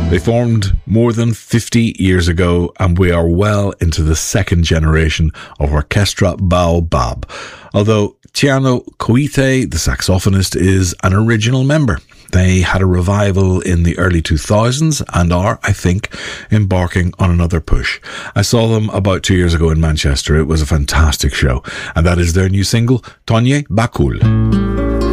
They formed more than 50 years ago, and we are well into the second generation of Orchestra Baobab. Although Tiano Koite, the saxophonist, is an original member. They had a revival in the early 2000s and are, I think, embarking on another push. I saw them about 2 years ago in Manchester. It was a fantastic show. And that is their new single, Tonye Bakul.